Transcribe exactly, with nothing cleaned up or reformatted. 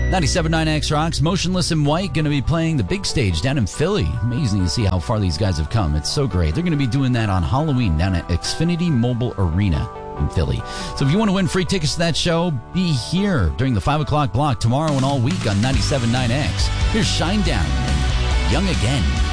ninety-seven point nine X Rocks, Motionless in White, going to be playing the big stage down in Philly. Amazing to see how far these guys have come. It's so great. They're going to be doing that on Halloween down at Xfinity Mobile Arena in Philly. So if you want to win free tickets to that show, be here during the five o'clock block tomorrow and all week on ninety-seven point nine X. Here's Shinedown and Young Again.